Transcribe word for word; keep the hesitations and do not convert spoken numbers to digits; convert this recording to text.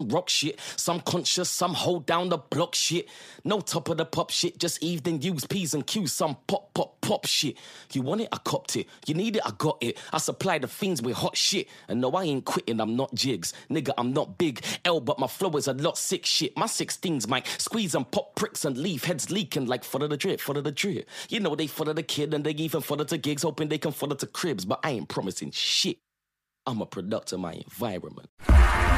rock shit. Some conscious, some hold down the block shit. No top of the pop shit, just evening use P's and Q's. Some pop, pop, pop shit. You want it, I copped it. You need it, I got it. I supply the fiends with hot shit. And no, I ain't quitting, I'm not jigs. Nigga, I'm not big L, but my flow is a lot sick shit. My sixteens might squeeze and pop pricks and leave heads leaking like follow the drip, follow the drip. You know they follow the kid and they even follow to gigs, hoping they can follow to cribs. But I ain't promising shit. I'm a product of my environment.